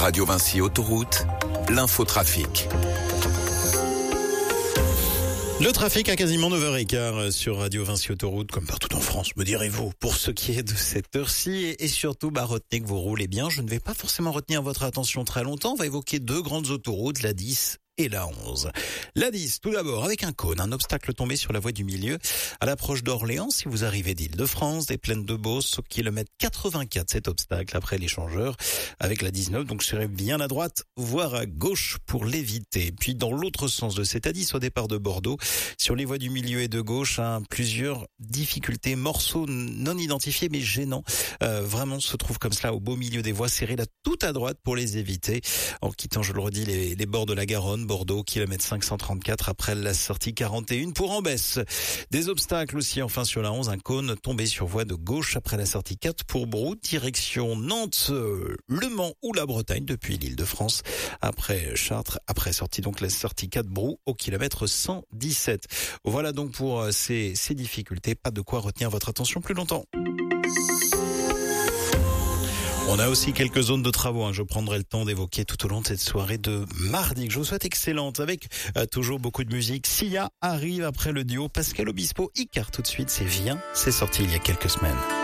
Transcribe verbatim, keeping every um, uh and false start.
Radio Vinci Autoroute, l'infotrafic. Le trafic à quasiment neuf heures quinze sur Radio Vinci Autoroute, comme partout en France, me direz-vous, pour ce qui est de cette heure-ci. Et surtout, bah, retenez que vous roulez bien. Je ne vais pas forcément retenir votre attention très longtemps. On va évoquer deux grandes autoroutes, la dix et la onze. La dix, tout d'abord, avec un cône, un obstacle tombé sur la voie du milieu, à l'approche d'Orléans, si vous arrivez d'Île-de-France, des plaines de Beauce, au kilomètre quatre-vingt-quatre, cet obstacle, après l'échangeur, avec la dix-neuf, donc serez bien à droite, voire à gauche pour l'éviter. Puis dans l'autre sens de cette A dix, au départ de Bordeaux, sur les voies du milieu et de gauche, hein, plusieurs difficultés, morceaux non identifiés, mais gênants, euh, vraiment se trouvent comme cela au beau milieu des voies, serrées là tout à droite pour les éviter, en quittant, je le redis, les, les bords de la Garonne, Bordeaux, kilomètre cinq cent trente-quatre, après la sortie quarante et un pour Ambès. Des obstacles aussi, enfin sur la onze, un cône tombé sur voie de gauche après la sortie quatre pour Brou, direction Nantes, euh, Le Mans ou la Bretagne depuis l'Île-de-France, après Chartres, après sortie donc la sortie quatre Brou au kilomètre cent dix-sept. Voilà donc pour ces, ces difficultés, pas de quoi retenir votre attention plus longtemps. On a aussi quelques zones de travaux, hein. Je prendrai le temps d'évoquer tout au long de cette soirée de mardi, que je vous souhaite excellente, avec euh, toujours beaucoup de musique. Sia arrive après le duo Pascal Obispo, Icar tout de suite, c'est Viens, c'est sorti il y a quelques semaines.